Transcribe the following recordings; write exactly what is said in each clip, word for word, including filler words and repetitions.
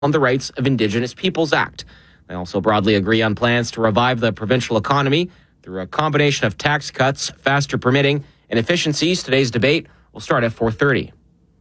on the Rights of Indigenous Peoples Act. They also broadly agree on plans to revive the provincial economy through a combination of tax cuts, faster permitting, and efficiencies. Today's debate will start at four thirty.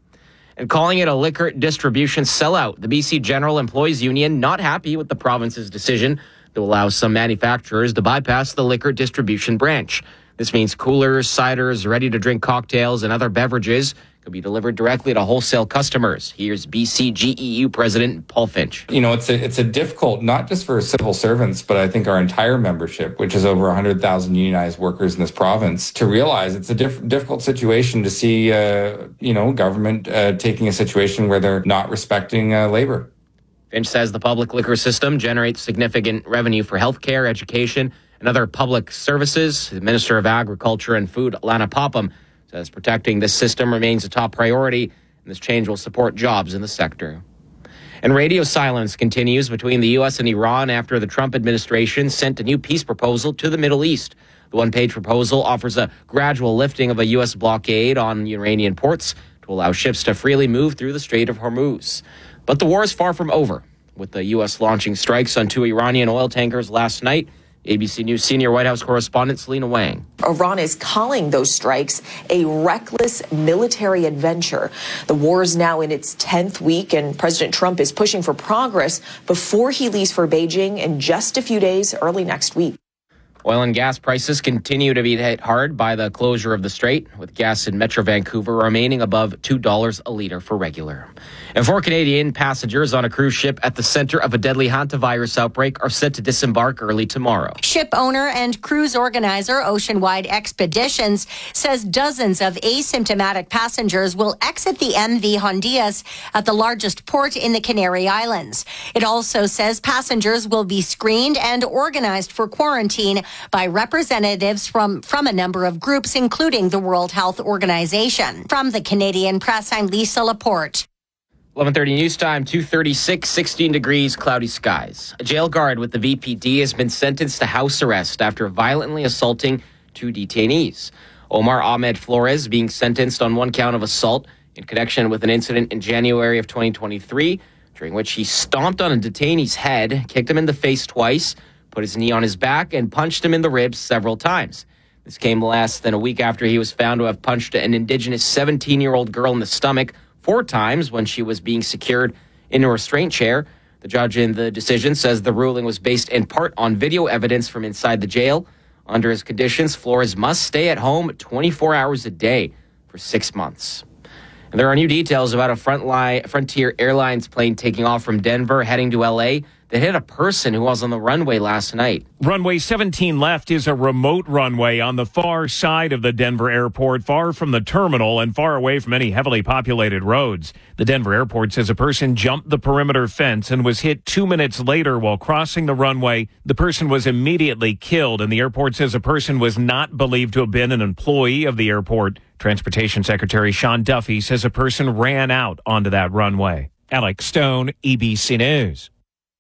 And calling it a liquor distribution sellout, the B C General Employees Union not happy with the province's decision to allow some manufacturers to bypass the liquor distribution branch. This means coolers, ciders, ready-to-drink cocktails, and other beverages could be delivered directly to wholesale customers. Here's B C G E U President Paul Finch. You know, it's a, it's a difficult, not just for civil servants, but I think our entire membership, which is over one hundred thousand unionized workers in this province, to realize it's a diff- difficult situation to see, uh, you know, government uh, taking a situation where they're not respecting uh, labor. Finch says the public liquor system generates significant revenue for healthcare, education, and other public services. The Minister of Agriculture and Food, Lana Popham, says protecting this system remains a top priority, and this change will support jobs in the sector. And radio silence continues between the U S and Iran after the Trump administration sent a new peace proposal to the Middle East. The one-page proposal offers a gradual lifting of a U S blockade on Iranian ports to allow ships to freely move through the Strait of Hormuz. But the war is far from over, with the U S launching strikes on two Iranian oil tankers last night. A B C News senior White House correspondent Selena Wang. Iran is calling those strikes a reckless military adventure. The war is now in its tenth week, and President Trump is pushing for progress before he leaves for Beijing in just a few days early next week. Oil and gas prices continue to be hit hard by the closure of the strait, with gas in Metro Vancouver remaining above two dollars a litre for regular. And four Canadian passengers on a cruise ship at the center of a deadly hantavirus outbreak are set to disembark early tomorrow. Ship owner and cruise organizer Oceanwide Expeditions says dozens of asymptomatic passengers will exit the M V Hondias at the largest port in the Canary Islands. It also says passengers will be screened and organized for quarantine by representatives from, from a number of groups, including the World Health Organization. From the Canadian Press, I'm Lisa Laporte. eleven thirty news time, two thirty-six, sixteen degrees, cloudy skies. A jail guard with the V P D has been sentenced to house arrest after violently assaulting two detainees. Omar Ahmed Flores being sentenced on one count of assault in connection with an incident in January of twenty twenty-three, during which he stomped on a detainee's head, kicked him in the face twice, put his knee on his back, and punched him in the ribs several times. This came less than a week after he was found to have punched an Indigenous seventeen-year-old girl in the stomach four times when she was being secured in a restraint chair. The judge in the decision says the ruling was based in part on video evidence from inside the jail. Under his conditions, Flores must stay at home twenty-four hours a day for six months. And there are new details about a Frontline, Frontier Airlines plane taking off from Denver heading to L A that hit a person who was on the runway last night. Runway seventeen left is a remote runway on the far side of the Denver airport, far from the terminal and far away from any heavily populated roads. The Denver airport says a person jumped the perimeter fence and was hit two minutes later while crossing the runway. The person was immediately killed, and the airport says a person was not believed to have been an employee of the airport. Transportation Secretary Sean Duffy says a person ran out onto that runway. Alex Stone, E B C News.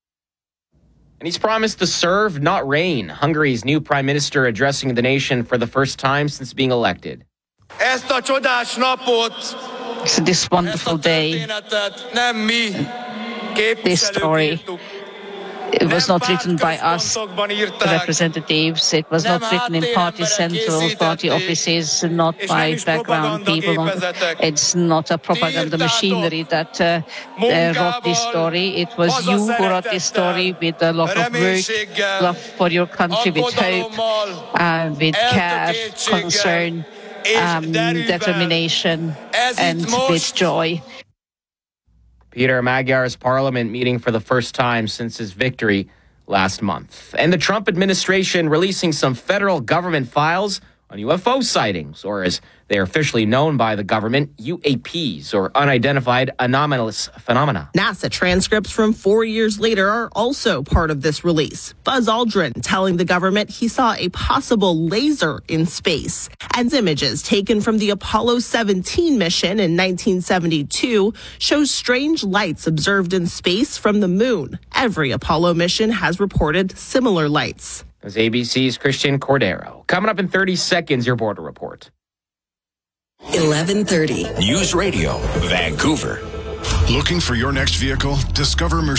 And he's promised to serve, not reign. Hungary's new prime minister addressing the nation for the first time since being elected. So this wonderful day, this story, it was not written by us, the representatives. It was not written in party central, party offices, not by background people. It's not a propaganda machinery that uh, uh, wrote this story. It was you who wrote this story with a lot of work, love for your country, with hope, uh, with care, concern, um, determination, and with joy. Peter Magyar's parliament meeting for the first time since his victory last month. And the Trump administration releasing some federal government files on U F O sightings, or as they are officially known by the government, U A Ps, or unidentified anomalous phenomena. NASA transcripts from four years later are also part of this release. Buzz Aldrin telling the government he saw a possible laser in space. And images taken from the Apollo seventeen mission in nineteen seventy-two shows strange lights observed in space from the moon. Every Apollo mission has reported similar lights. As A B C's Christian Cordero. Coming up in thirty seconds, your border report. eleven thirty. News Radio, Vancouver. Looking for your next vehicle? Discover Mercedes.